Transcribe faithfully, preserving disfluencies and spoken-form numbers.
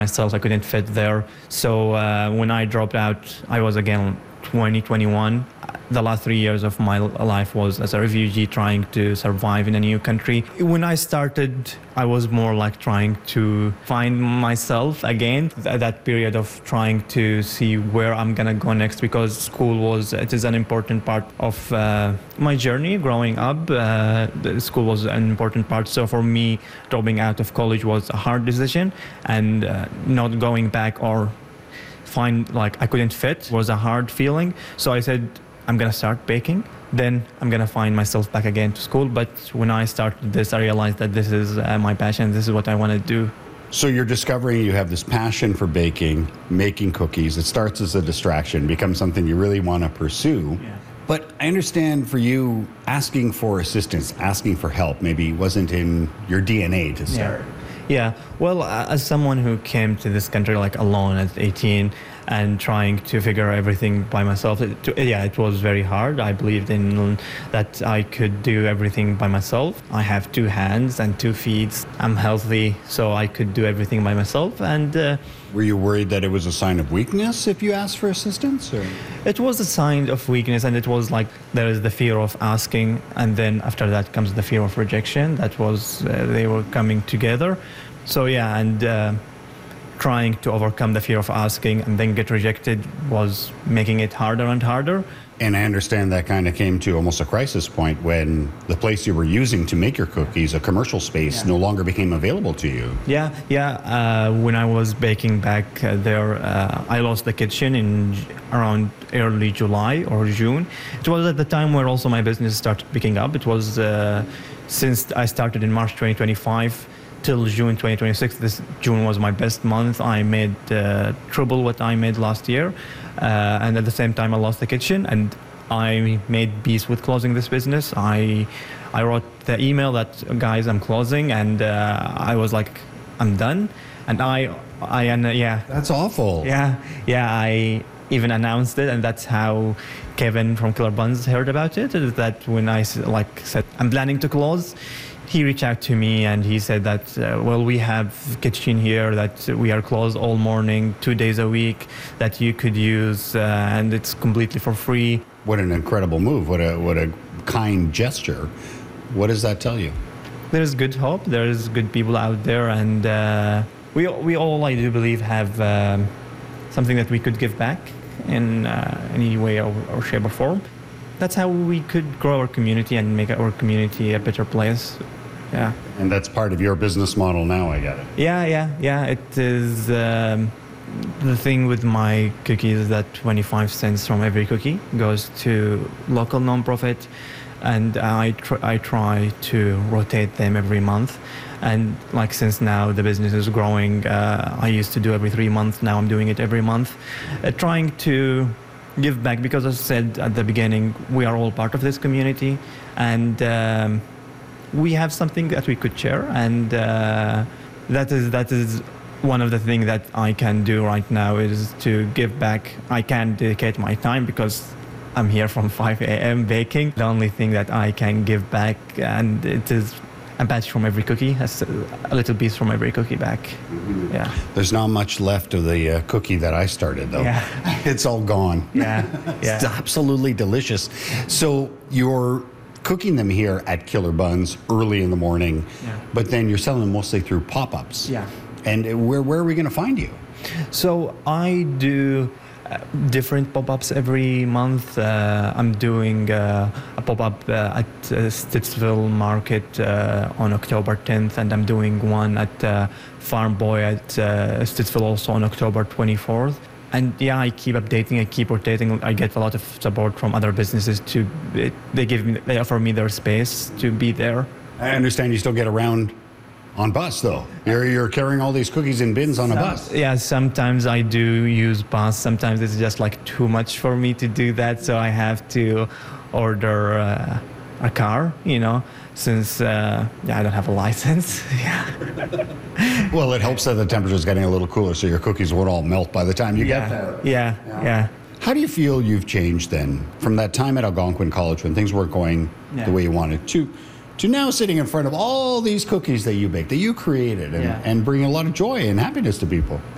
myself, I couldn't fit there. So uh, when I dropped out, I was again twenty, twenty-one. The last three years of my life was as a refugee trying to survive in a new country. When I started, I was more like trying to find myself again. Th- that period of trying to see where I'm gonna go next, because school was, it is an important part of uh, my journey growing up. Uh, the school was an important part. So for me, dropping out of college was a hard decision, and uh, not going back or find like I couldn't fit was a hard feeling. So I said, I'm gonna start baking, then I'm gonna find myself back again to school. But when I started this, I realized that this is uh, my passion, this is what I want to do. So you're discovering you have this passion for baking, making cookies. It starts as a distraction, becomes something you really want to pursue. Yeah. But I understand for you, asking for assistance, asking for help, maybe wasn't in your D N A to start. Yeah. Yeah, well, uh, as someone who came to this country like alone at eighteen and trying to figure everything by myself, it, yeah, it was very hard. I believed in that I could do everything by myself. I have two hands and two feet. I'm healthy, so I could do everything by myself. And uh, were you worried that it was a sign of weakness if you asked for assistance? Or? It was a sign of weakness, and it was like there is the fear of asking, and then after that comes the fear of rejection. That was, uh, they were coming together. So yeah, and uh, trying to overcome the fear of asking and then get rejected was making it harder and harder. And I understand that kind of came to almost a crisis point when the place you were using to make your cookies, a commercial space, yeah. no longer became available to you. Yeah, yeah. Uh, when I was baking back uh, there, uh, I lost the kitchen in around early July or June. It was at the time where also my business started picking up. It was uh, since I started in March twenty twenty-five till June twenty twenty-six. This June was my best month. I made uh, triple what I made last year. Uh, and at the same time, I lost the kitchen, and I made peace with closing this business. I I wrote the email that, guys, I'm closing, and uh, I was like, I'm done. And I, I and uh, yeah. That's awful. Yeah, yeah. I even announced it, and that's how Kevin from Killer Buns heard about it. Is that when I like said I'm planning to close, he reached out to me and he said that, uh, well, we have kitchen here that we are closed all morning, two days a week, that you could use, uh, and it's completely for free. What an incredible move. What a what a kind gesture. What does that tell you? There's good hope. There's good people out there, and uh, we we all, I do believe, have um, something that we could give back in uh, any way or, or shape or form. That's how we could grow our community and make our community a better place. Yeah. And that's part of your business model now, I get it. Yeah, yeah, yeah. It is um, the thing with my cookies is that twenty-five cents from every cookie goes to local nonprofit, and I tr- I try to rotate them every month. And like since now the business is growing, uh, I used to do every three months. Now I'm doing it every month, uh, trying to give back, because as I said at the beginning, we are all part of this community, and um, we have something that we could share, and uh, that is that is one of the things that I can do right now is to give back. I can dedicate my time because I'm here from five a.m. baking. The only thing that I can give back, and it is a batch from every cookie, a little piece from every cookie back. Mm-hmm. Yeah. There's not much left of the uh, cookie that I started, though. Yeah. It's all gone. Yeah. Yeah. It's absolutely delicious. So you're cooking them here at Killer Buns early in the morning, yeah. but then you're selling them mostly through pop-ups. Yeah. And where where are we going to find you? So I do uh, different pop-ups every month. Uh, I'm doing uh, a pop-up uh, at uh, Stittsville Market uh, on October tenth, and I'm doing one at uh, Farm Boy at uh, Stittsville also on October twenty-fourth. And yeah, I keep updating, I keep rotating. I get a lot of support from other businesses to, they give me, they offer me their space to be there. I understand you still get around on bus, though. You're, you're carrying all these cookies in bins on Some, a bus. Yeah, sometimes I do use bus. Sometimes it's just like too much for me to do that, so I have to order uh, a car, you know, since uh, yeah, I don't have a license. Yeah. Well, it helps that the temperature's getting a little cooler, so your cookies won't all melt by the time you yeah. get there. Yeah, yeah, yeah. How do you feel you've changed then from that time at Algonquin College when things weren't going yeah. the way you wanted to, to now sitting in front of all these cookies that you baked, that you created, and, yeah. and bringing a lot of joy and happiness to people?